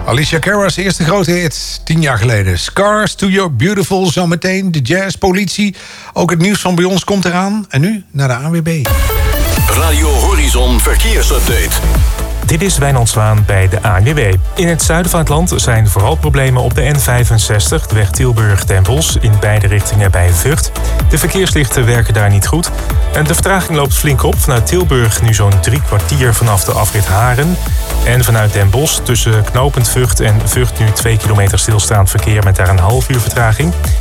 Alicia Cara's eerste grote hit, 10 jaar geleden. Scars to Your Beautiful, zometeen de jazz, politie. Ook het nieuws van bij ons komt eraan. En nu naar de ANWB. Radio Horizon Verkeersupdate. Dit is Wijnand Zwaan bij de ANWB. In het zuiden van het land zijn vooral problemen op de N65, de weg Tilburg-Den Bosch, in beide richtingen bij Vught. De verkeerslichten werken daar niet goed. En de vertraging loopt flink op. Vanuit Tilburg nu zo'n 3 kwartier vanaf de afrit Haren. En vanuit Den Bosch tussen knooppunt Vught en Vught nu 2 kilometer stilstaand verkeer met daar een half uur vertraging.